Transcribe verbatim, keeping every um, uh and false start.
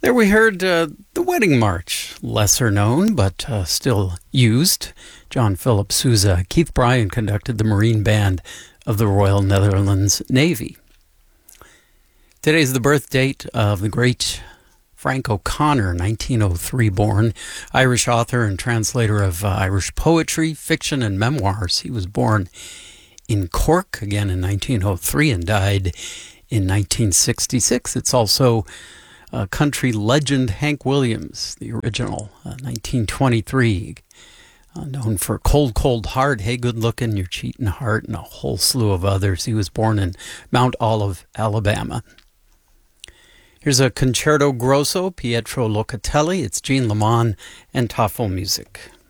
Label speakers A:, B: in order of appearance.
A: There we heard uh, the Wedding March, lesser known but uh, still used. John Philip Sousa. Keith Bryan conducted the Marine Band of the Royal Netherlands Navy. Today's the birth date of the great Frank O'Connor, nineteen oh three born, Irish author and translator of uh, Irish poetry, fiction, and memoirs. He was born in Cork, again in nineteen oh three, and died in nineteen sixty-six. It's also uh, country legend Hank Williams, the original, uh, nineteen twenty-three, uh, known for Cold, Cold Heart, Hey Good Lookin', Your Cheatin' Heart, and a whole slew of others. He was born in Mount Olive, Alabama. Here's a concerto grosso, Pietro Locatelli. It's Jean Lemon and Tafel music.